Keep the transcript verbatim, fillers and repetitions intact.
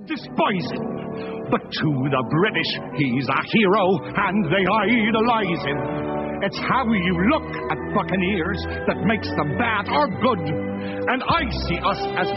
despise him. But to the British, he's a hero, and they idolize him. It's how you look at buccaneers that makes them bad or good. And I see us as